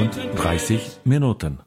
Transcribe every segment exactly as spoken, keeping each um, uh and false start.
und dreißig Minuten.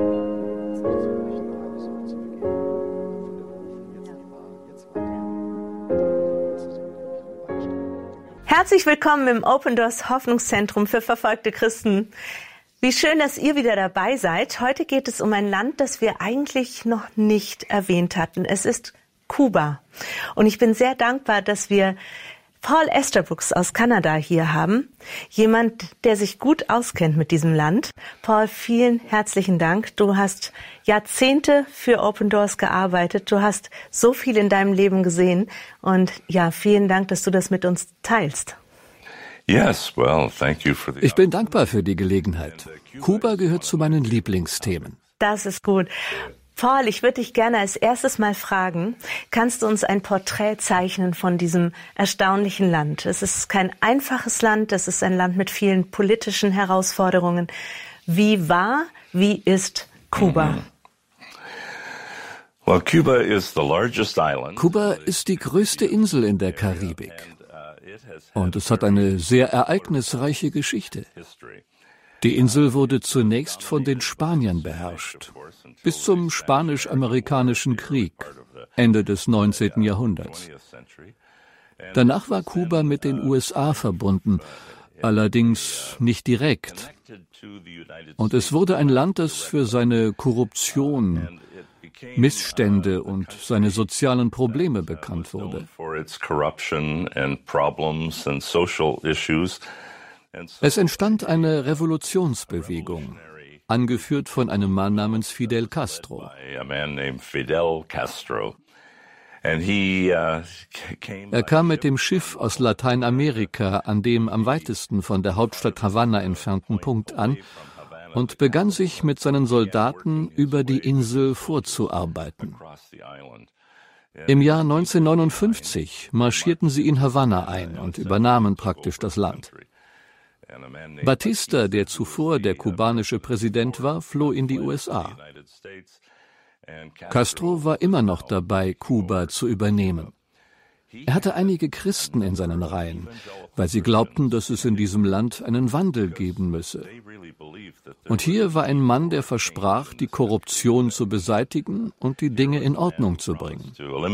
Herzlich willkommen im Open Doors Hoffnungszentrum für verfolgte Christen. Wie schön, dass ihr wieder dabei seid. Heute geht es um ein Land, das wir eigentlich noch nicht erwähnt hatten. Es ist Kuba. Und ich bin sehr dankbar, dass wir Paul Esterbrooks aus Kanada hier haben. Jemand, der sich gut auskennt mit diesem Land. Paul, vielen herzlichen Dank. Du hast Jahrzehnte für Open Doors gearbeitet. Du hast so viel in deinem Leben gesehen. Und ja, vielen Dank, dass du das mit uns teilst. Yes, well, thank you for the Ich bin dankbar für die Gelegenheit. Kuba gehört zu meinen Lieblingsthemen. Das ist gut. Paul, ich würde dich gerne als erstes mal fragen, kannst du uns ein Porträt zeichnen von diesem erstaunlichen Land? Es ist kein einfaches Land, es ist ein Land mit vielen politischen Herausforderungen. Wie war, wie ist Kuba? Well, Cuba is the largest island. Kuba ist die größte Insel in der Karibik. Und es hat eine sehr ereignisreiche Geschichte. Die Insel wurde zunächst von den Spaniern beherrscht, bis zum Spanisch-Amerikanischen Krieg, Ende des neunzehnten Jahrhunderts. Danach war Kuba mit den U S A verbunden, allerdings nicht direkt. Und es wurde ein Land, das für seine Korruption, Missstände und seine sozialen Probleme bekannt wurde. Es entstand eine Revolutionsbewegung, angeführt von einem Mann namens Fidel Castro. Er kam mit dem Schiff aus Lateinamerika an dem am weitesten von der Hauptstadt Havanna entfernten Punkt an und begann sich mit seinen Soldaten über die Insel vorzuarbeiten. Im Jahr neunzehnhundertneunundfünfzig marschierten sie in Havanna ein und übernahmen praktisch das Land. Batista, der zuvor der kubanische Präsident war, floh in die U S A. Castro war immer noch dabei, Kuba zu übernehmen. Er hatte einige Christen in seinen Reihen, weil sie glaubten, dass es in diesem Land einen Wandel geben müsse. Und hier war ein Mann, der versprach, die Korruption zu beseitigen und die Dinge in Ordnung zu bringen.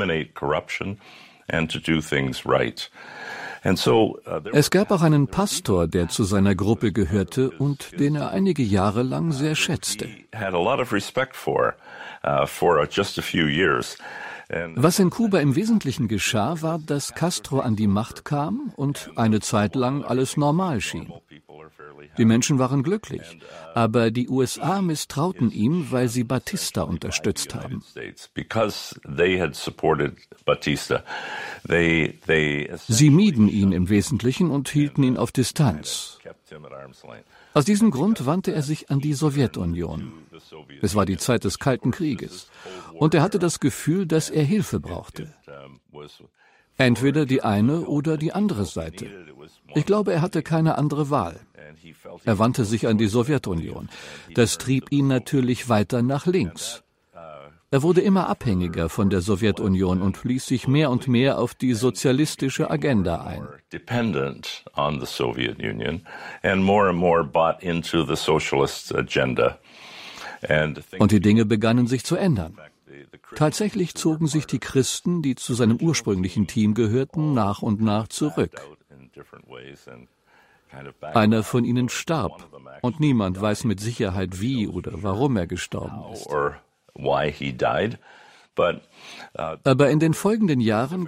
Es gab auch einen Pastor, der zu seiner Gruppe gehörte und den er einige Jahre lang sehr schätzte. Was in Kuba im Wesentlichen geschah, war, dass Castro an die Macht kam und eine Zeit lang alles normal schien. Die Menschen waren glücklich, aber die U S A misstrauten ihm, weil sie Batista unterstützt haben. Sie mieden ihn im Wesentlichen und hielten ihn auf Distanz. Aus diesem Grund wandte er sich an die Sowjetunion. Es war die Zeit des Kalten Krieges und er hatte das Gefühl, dass er Hilfe brauchte. Entweder die eine oder die andere Seite. Ich glaube, er hatte keine andere Wahl. Er wandte sich an die Sowjetunion. Das trieb ihn natürlich weiter nach links. Er wurde immer abhängiger von der Sowjetunion und ließ sich mehr und mehr auf die sozialistische Agenda ein. Und die Dinge begannen sich zu ändern. Tatsächlich zogen sich die Christen, die zu seinem ursprünglichen Team gehörten, nach und nach zurück. Einer von ihnen starb und niemand weiß mit Sicherheit, wie oder warum er gestorben ist. Aber in den folgenden Jahren